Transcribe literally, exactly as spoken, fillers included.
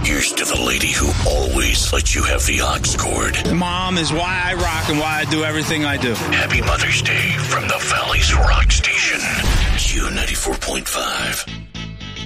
Here's to the lady who always lets you have the aux cord. Mom is why I rock and why I do everything I do. Happy Mother's Day from the Valley's Rock Station. Q ninety-four point five.